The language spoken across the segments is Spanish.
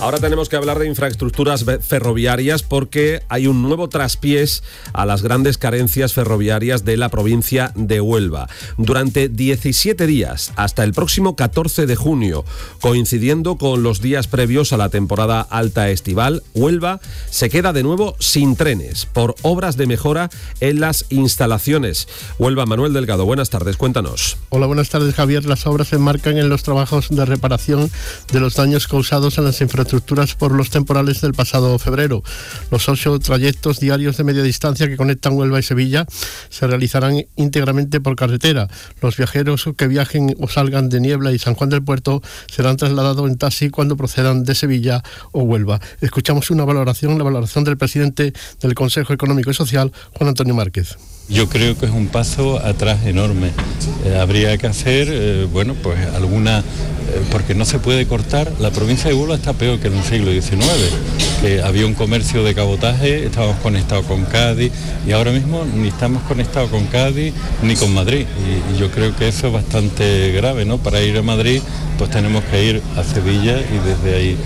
Ahora tenemos que hablar de infraestructuras ferroviarias porque hay un nuevo traspiés a las grandes carencias ferroviarias de la provincia de Huelva. Durante 17 días, hasta el próximo 14 de junio, coincidiendo con los días previos a la temporada alta estival, Huelva se queda de nuevo sin trenes por obras de mejora en las instalaciones. Huelva, Manuel Delgado, buenas tardes, cuéntanos. Hola, buenas tardes, Javier. Las obras se enmarcan en los trabajos de reparación de los daños causados en las infraestructuras por los temporales del pasado febrero. Los 8 trayectos diarios de media distancia que conectan Huelva y Sevilla se realizarán íntegramente por carretera. Los viajeros que viajen o salgan de Niebla y San Juan del Puerto serán trasladados en taxi cuando procedan de Sevilla o Huelva. Escuchamos la valoración del presidente del Consejo Económico y Social, Juan Antonio Márquez. Yo creo que es un paso atrás enorme. Habría que hacer, porque no se puede cortar. La provincia de Huelva está peor que en el siglo XIX, que había un comercio de cabotaje, estábamos conectados con Cádiz y ahora mismo ni estamos conectados con Cádiz ni con Madrid. Y yo creo que eso es bastante grave, ¿no? Para ir a Madrid, pues tenemos que ir a Sevilla y desde ahí.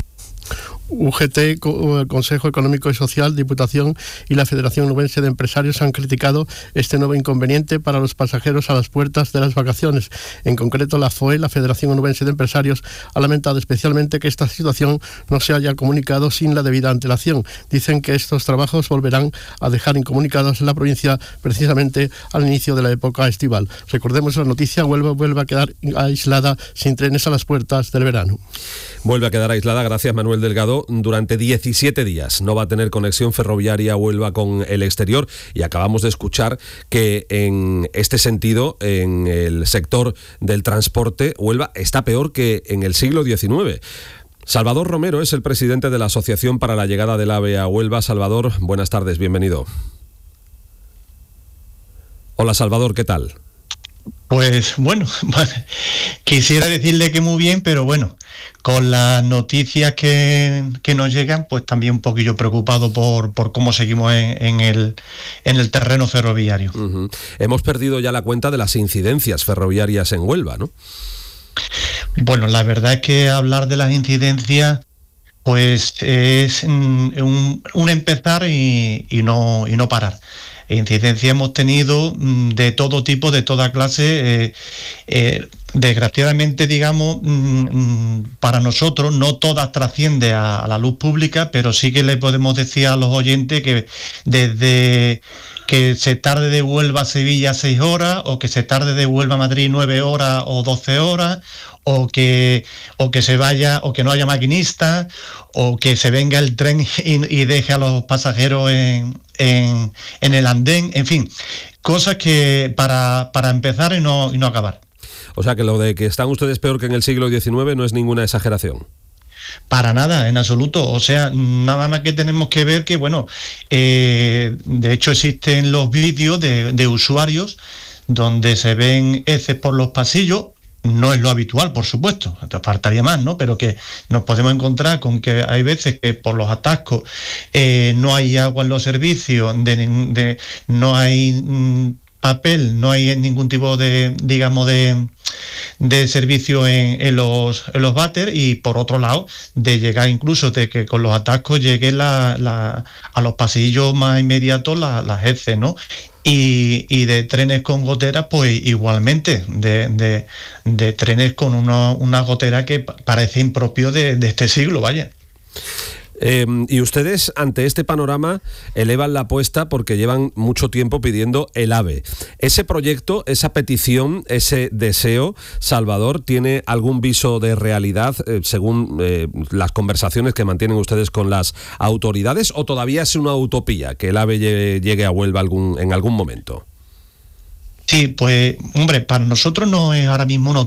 UGT, el Consejo Económico y Social, Diputación y la Federación Onubense de Empresarios han criticado este nuevo inconveniente para los pasajeros a las puertas de las vacaciones. En concreto, la FOE, la Federación Onubense de Empresarios, ha lamentado especialmente que esta situación no se haya comunicado sin la debida antelación. Dicen que estos trabajos volverán a dejar incomunicados en la provincia precisamente al inicio de la época estival. Recordemos la noticia: Huelva vuelve a quedar aislada sin trenes a las puertas del verano. Vuelve a quedar aislada, gracias Manuel Delgado, durante 17 días. No va a tener conexión ferroviaria Huelva con el exterior y acabamos de escuchar que en este sentido, en el sector del transporte, Huelva está peor que en el siglo XIX. Salvador Romero es el presidente de la Asociación para la Llegada del AVE a Huelva. Salvador, buenas tardes, bienvenido. Hola Salvador, ¿qué tal? Pues bueno, quisiera decirle que muy bien, pero bueno, con las noticias que nos llegan, pues también un poquillo preocupado por cómo seguimos en el terreno ferroviario. Uh-huh. Hemos perdido ya la cuenta de las incidencias ferroviarias en Huelva, ¿no? Bueno, la verdad es que hablar de las incidencias pues es un empezar y no parar. Incidencia hemos tenido de todo tipo, de toda clase. Desgraciadamente, digamos, para nosotros no todas trasciende a la luz pública, pero sí que le podemos decir a los oyentes que desde que se tarde de Huelva a Sevilla 6 horas, o que se tarde de Huelva a Madrid 9 horas o 12 horas, o que se vaya, o que no haya maquinistas, o que se venga el tren y deje a los pasajeros en el andén, en fin, cosas que para empezar y no acabar. O sea que lo de que están ustedes peor que en el siglo XIX no es ninguna exageración. Para nada, en absoluto. O sea, nada más que tenemos que ver que, bueno, de hecho existen los vídeos de usuarios donde se ven heces por los pasillos. No es lo habitual, por supuesto, faltaría más, ¿no? Pero que nos podemos encontrar con que hay veces que por los atascos no hay agua en los servicios, no hay papel, no hay ningún tipo de, digamos, de servicio en los váter, y por otro lado de llegar incluso de que con los atascos llegue a los pasillos más inmediatos las heces, ¿no? Y de trenes con goteras, pues igualmente, de trenes con una gotera que parece impropio de este siglo, vaya. Y ustedes, ante este panorama, elevan la apuesta porque llevan mucho tiempo pidiendo el AVE. ¿Ese proyecto, esa petición, ese deseo, Salvador, tiene algún viso de realidad según las conversaciones que mantienen ustedes con las autoridades, o todavía es una utopía que el AVE llegue a Huelva en algún momento? Sí, pues, hombre, para nosotros no es ahora mismo una